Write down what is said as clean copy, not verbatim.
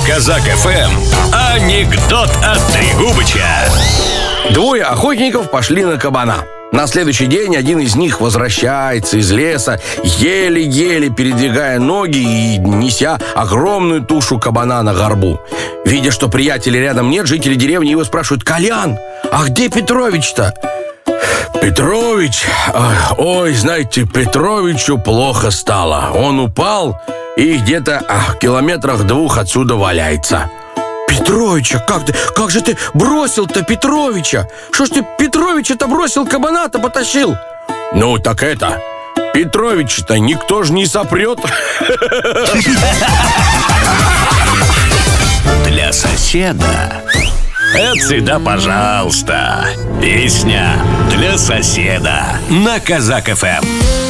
Казак ФМ анекдот от Трегубыча. Двое охотников пошли на кабана. На следующий день один из них возвращается из леса, еле-еле передвигая ноги и неся огромную тушу кабана на горбу. Видя, что приятеля рядом нет, жители деревни его спрашивают: «Колян, а где Петрович-то?» «Петрович? Ой, знаете, Петровичу плохо стало. Он упал и где-то в километрах 2 отсюда валяется». «Петровича? Как же ты бросил-то Петровича? Что ж ты Петровича-то бросил, кабана-то потащил?» «Ну, так это... Петровича-то никто же не сопрет». Для соседа. Это всегда пожалуйста. Песня для соседа на Казак ФМ.